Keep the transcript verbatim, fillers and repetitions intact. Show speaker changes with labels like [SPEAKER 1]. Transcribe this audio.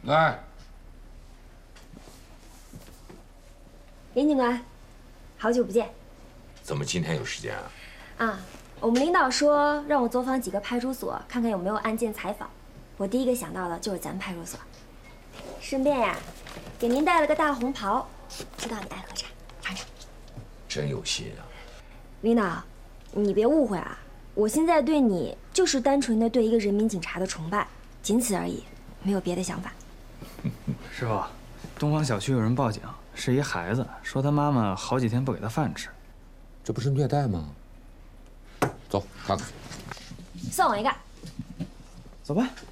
[SPEAKER 1] 来，
[SPEAKER 2] 林警官，好久不见。
[SPEAKER 1] 怎么今天有时间啊？
[SPEAKER 2] 啊，我们领导说让我走访几个派出所，看看有没有案件采访。我第一个想到的就是咱们派出所。顺便呀，给您带了个大红袍，知道你爱喝茶，尝尝。
[SPEAKER 1] 真有心啊！
[SPEAKER 2] 领导，你别误会啊，我现在对你就是单纯的对一个人民警察的崇拜，仅此而已，没有别的想法。
[SPEAKER 3] 师傅，东方小区有人报警，是一孩子说他妈妈好几天不给他饭吃，
[SPEAKER 1] 这不是虐待吗？走，看看。
[SPEAKER 2] 算我一个。
[SPEAKER 3] 走吧。